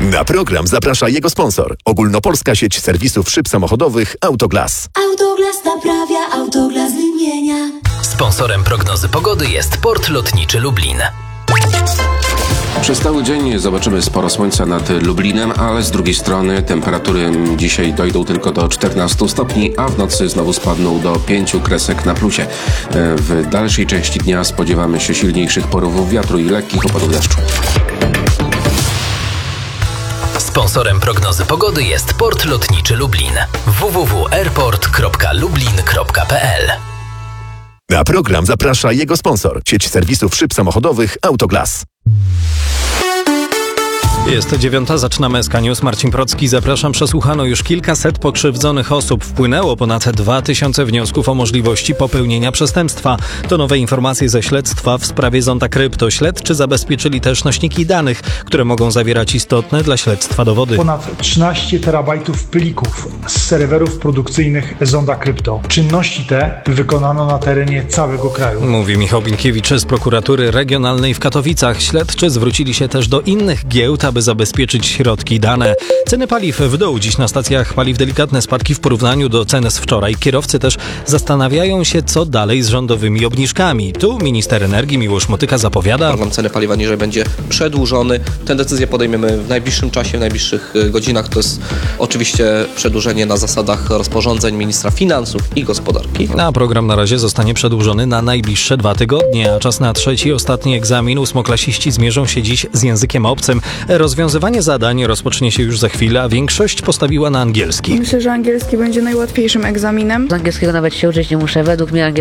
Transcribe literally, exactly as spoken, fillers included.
Na program zaprasza jego sponsor. Ogólnopolska sieć serwisów szyb samochodowych Autoglas. Autoglas naprawia, Autoglas wymienia. Sponsorem prognozy pogody jest Port Lotniczy Lublin. Przez cały dzień zobaczymy sporo słońca nad Lublinem, ale z drugiej strony temperatury dzisiaj dojdą tylko do czternastu stopni, a w nocy znowu spadną do pięciu kresek na plusie. W dalszej części dnia spodziewamy się silniejszych porywów wiatru i lekkich opadów deszczu. Sponsorem prognozy pogody jest Port Lotniczy Lublin. w w w kropka airport kropka lublin kropka p l. Na program zaprasza jego sponsor. Sieć serwisów szyb samochodowych Autoglas. Jest dziewiąta, zaczynamy S K News. Marcin Procki, zapraszam. Przesłuchano już kilkaset pokrzywdzonych osób. Wpłynęło ponad dwa tysiące wniosków o możliwości popełnienia przestępstwa. To nowe informacje ze śledztwa w sprawie Zonda Krypto. Śledczy zabezpieczyli też nośniki danych, które mogą zawierać istotne dla śledztwa dowody. Ponad trzynaście terabajtów plików z serwerów produkcyjnych Zonda Krypto. Czynności te wykonano na terenie całego kraju. Mówi Michał Binkiewicz z prokuratury regionalnej w Katowicach. Śledczy zwrócili się też do innych giełd, aby zabezpieczyć środki i dane. Ceny paliw w dół. Dziś na stacjach paliw delikatne spadki w porównaniu do cen z wczoraj. Kierowcy też zastanawiają się, co dalej z rządowymi obniżkami. Tu minister energii Miłosz Motyka zapowiada: Program ceny paliwa niżej będzie przedłużony. Tę decyzję podejmiemy w najbliższym czasie, w najbliższych godzinach. To jest oczywiście przedłużenie na zasadach rozporządzeń ministra finansów i gospodarki. A program na razie zostanie przedłużony na najbliższe dwa tygodnie, a czas na trzeci, ostatni egzamin. Ósmoklasiści zmierzą się dziś z językiem obcym. Rozwiązywanie zadań rozpocznie się już za chwilę, a większość postawiła na angielski. Myślę, że angielski będzie najłatwiejszym egzaminem. Z angielskiego nawet się uczyć nie muszę. Według mnie angielski